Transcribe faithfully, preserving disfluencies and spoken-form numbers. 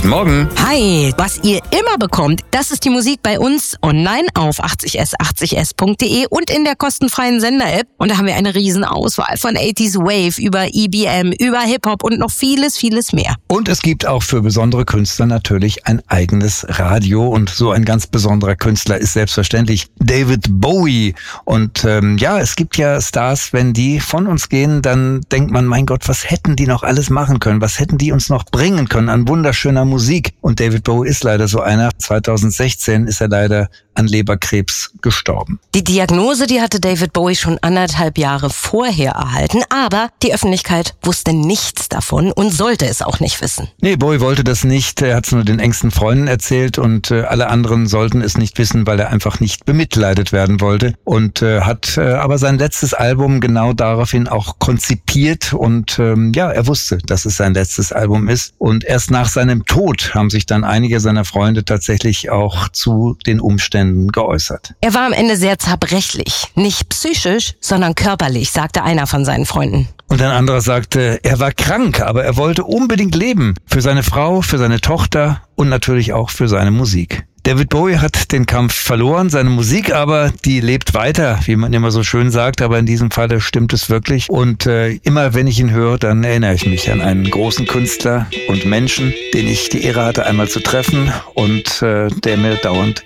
Guten Morgen. Hi, was ihr immer bekommt, das ist die Musik bei uns online auf achtzig s achtzig s punkt de und in der kostenfreien Sender-App. Und da haben wir eine riesen Auswahl von achtziger Wave über E B M, über Hip-Hop und noch vieles, vieles mehr. Und es gibt auch für besondere Künstler natürlich ein eigenes Radio. Und so ein ganz besonderer Künstler ist selbstverständlich David Bowie. Und ähm, ja, es gibt ja Stars, wenn die von uns gehen, dann denkt man, mein Gott, was hätten die noch alles machen können? Was hätten die uns noch bringen können an wunderschöner Musik? Und David Bowie ist leider so einer. zweitausendsechzehn ist er leider an Leberkrebs gestorben. Die Diagnose, die hatte David Bowie schon anderthalb Jahre vorher erhalten, aber die Öffentlichkeit wusste nichts davon und sollte es auch nicht wissen. Nee, Bowie wollte das nicht. Er hat es nur den engsten Freunden erzählt und äh, alle anderen sollten es nicht wissen, weil er einfach nicht bemitleidet werden wollte und äh, hat äh, aber sein letztes Album genau daraufhin auch konzipiert und ähm, ja, er wusste, dass es sein letztes Album ist und erst nach seinem Tod haben sich dann einige seiner Freunde tatsächlich auch zu den Umständen geäußert. Er war am Ende sehr zerbrechlich. Nicht psychisch, sondern körperlich, sagte einer von seinen Freunden. Und ein anderer sagte, er war krank, aber er wollte unbedingt leben. Für seine Frau, für seine Tochter und natürlich auch für seine Musik. David Bowie hat den Kampf verloren, seine Musik aber, die lebt weiter, wie man immer so schön sagt, aber in diesem Falle stimmt es wirklich. Und äh, immer wenn ich ihn höre, dann erinnere ich mich an einen großen Künstler und Menschen, den ich die Ehre hatte einmal zu treffen und äh, der mir dauernd